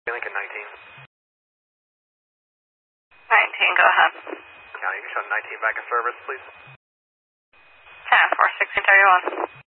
Lincoln 19. 19, go ahead. County, you can show 19 back in service, please. 10, 4, 1631.